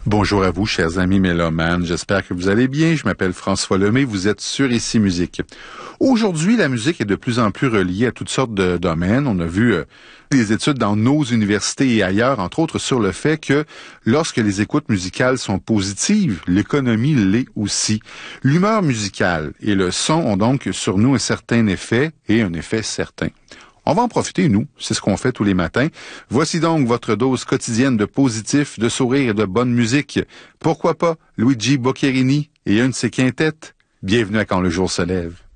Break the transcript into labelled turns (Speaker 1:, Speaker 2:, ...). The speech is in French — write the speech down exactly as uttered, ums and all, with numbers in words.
Speaker 1: Bonjour à vous, chers amis mélomanes. J'espère que vous allez bien. Je m'appelle François Lemay. Vous êtes sur Ici Musique. Aujourd'hui, la musique est de plus en plus reliée à toutes sortes de domaines. On a vu euh, des études dans nos universités et ailleurs, entre autres, sur le fait que lorsque les écoutes musicales sont positives, l'économie l'est aussi. L'humeur musicale et le son ont donc sur nous un certain effet et un effet certain. On va en profiter, nous. C'est ce qu'on fait tous les matins. Voici donc votre dose quotidienne de positif, de sourire et de bonne musique. Pourquoi pas Luigi Boccherini et un de ses quintettes? Bienvenue à Quand le jour se lève.